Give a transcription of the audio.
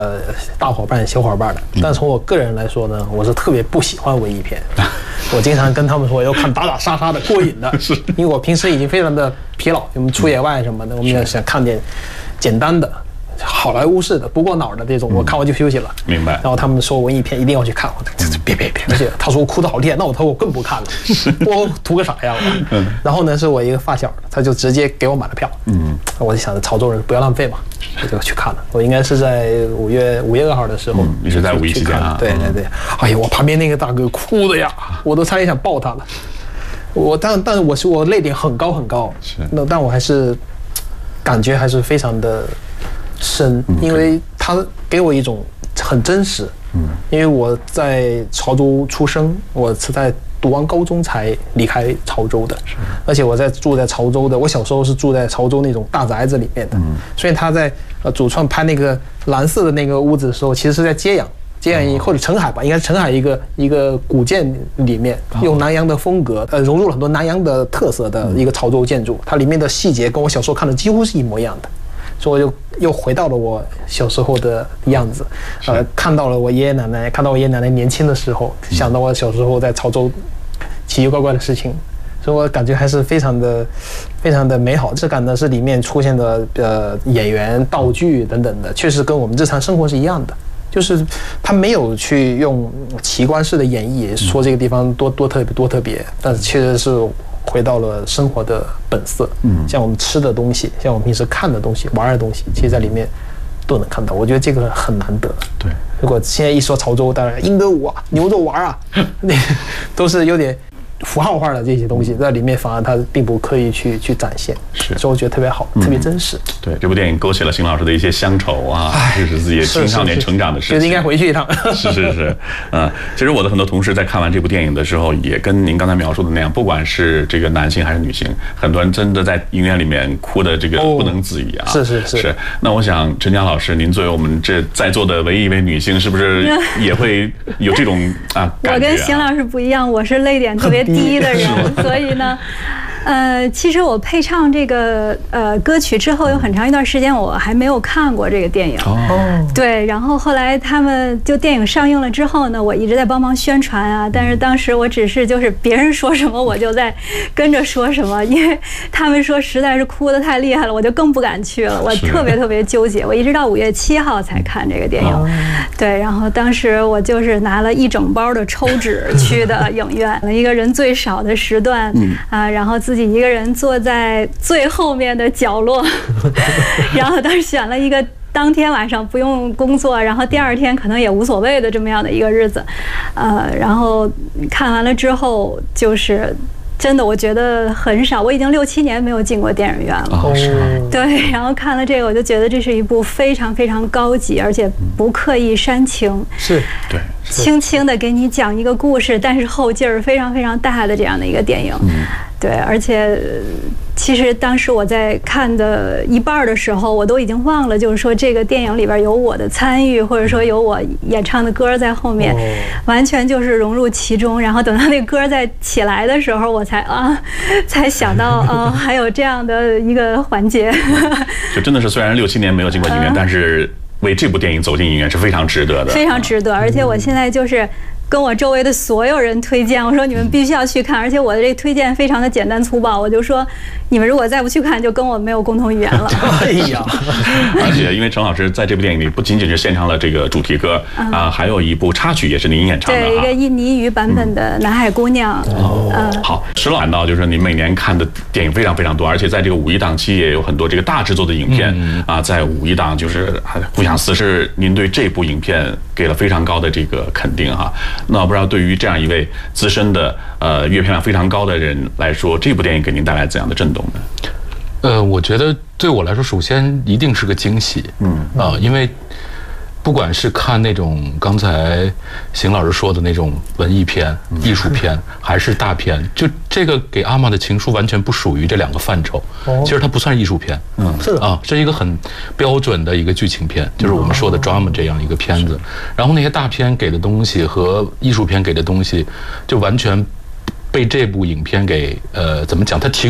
大伙伴小伙伴的。但从我个人来说呢，我是特别不喜欢文艺片。我经常跟他们说，我要看打打杀杀的过瘾的，因为我平时已经非常的疲劳，我们出野外什么的，我们也想看点简单的。好莱坞式的不过脑的这种，我看完就休息了。 明白。 然后他们说文艺片一定要去看，我别，而且他说我哭得好厉害，那我更不看了，我图个啥呀？然后呢，是我一个发小，他就直接给我买了票。我就想着潮州人不要浪费嘛，我就去看了。我应该是在5月2号的时候， 你是在5一期间啊？ 对。哎呀，我旁边那个大哥哭的呀，我都差点想抱他了。但是我泪点很高很高，但我还是感觉还是非常的深，因为他给我一种很真实。因为我在潮州出生，我是在读完高中才离开潮州的，而且我住在潮州的，我小时候是住在潮州那种大宅子里面的，所以他在主创拍那个蓝色的那个屋子的时候，其实是在揭阳或者澄海吧，应该是澄海一个古建里面，用南洋的风格，融入了很多南洋的特色的一个潮州建筑，它里面的细节跟我小时候看的几乎是一模一样的。所以我就又回到了我小时候的样子，看到了我爷爷奶奶年轻的时候，想到我小时候在潮州奇奇怪怪的事情，所以我感觉还是非常的美好。质感呢是里面出现的演员、道具等等的，确实跟我们日常生活是一样的，就是他没有去用奇观式的演绎说这个地方多特别，但是确实是回到了生活的本色。像我们吃的东西，像我们平时看的东西、玩的东西，其实在里面都能看到。我觉得这个很难得。 对， 如果现在一说潮州，当然英歌舞啊、牛肉丸啊，那都是有点符号化的这些东西，在里面反而它并不刻意去展现，所以我觉得特别好，特别真实。 对，这部电影勾起了邢老师的一些乡愁啊，就是自己青少年成长的事情， 觉得应该回去一趟。 是，其实我的很多同事在看完这部电影的时候，也跟您刚才描述的那样，不管是这个男性还是女性，很多人真的在影院里面哭的这个不能自已啊。是。那我想陈江老师，您作为我们这在座的唯一一位女性，是不是也会有这种感觉？ 我跟邢老师不一样，我是泪点特别低的人，所以呢，其实我配唱这个歌曲之后，有很长一段时间我还没有看过这个电影。对，然后后来他们就电影上映了之后呢，我一直在帮忙宣传啊，但是当时我只是就是别人说什么我就在跟着说什么，因为他们说实在是哭得太厉害了，我就更不敢去了，我特别纠结，我一直到5月7号才看这个电影。对，然后当时我就是拿了一整包的抽纸去的影院，一个人最少的时段，然后自己一个人坐在最后面的角落，然后当时选了一个当天晚上不用工作，然后第二天可能也无所谓的这么样的一个日子，然后看完了之后就是真的我觉得很少，我已经6、7年没有进过电影院了。对，然后看了这个我就觉得这是一部非常高级，而且不刻意煽情， 对， 轻轻的给你讲一个故事，但是后劲儿非常大的这样的一个电影。对，而且其实当时我在看的一半的时候，我都已经忘了，就是说这个电影里边有我的参与，或者说有我演唱的歌在后面，完全就是融入其中。然后等到那歌再起来的时候，我才想到还有这样的一个环节。 就真的是虽然6、7年没有进过影院，但是为这部电影走进影院是非常值得的， 非常值得。而且我现在就是跟我周围的所有人推荐，我说你们必须要去看，而且我的这个推荐非常的简单粗暴，我就说你们如果再不去看，就跟我没有共同语言了。 哎呀！ 而且因为陈老师在这部电影里不仅仅是献唱了这个主题歌还有一部插曲也是您演唱的， 对，一个印尼语版本的《南海姑娘》。 好，石老谈到就是您每年看的电影非常多，而且在这个5·1档期也有很多这个大制作的影片在5·1档就是互相厮是您对这部影片给了非常高的这个肯定哈。那我不知道对于这样一位资深的阅片量非常高的人来说，这部电影给您带来怎样的震动呢？ 我觉得对我来说，首先一定是个惊喜。因为不管是看那种刚才邢老师说的那种文艺片、艺术片，还是大片，就这个给阿玛的情书完全不属于这2个范畴。其实它不算艺术片，这是一个很标准的一个剧情片，就是我们说的 drama 这样一个片子。然后那些大片给的东西和艺术片给的东西，就完全被这部影片给怎么讲？它提